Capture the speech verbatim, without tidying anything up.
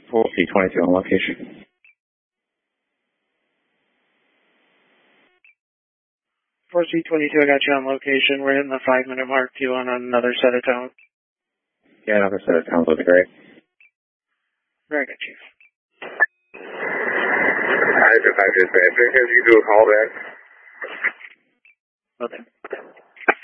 four C twenty-two on location. four C twenty-two, I got you on location. We're hitting the five-minute mark. Do you want another set of tones? Yeah, another set of tones would be great. Very good, Chief. I just, I just, I think you do a call back. Okay.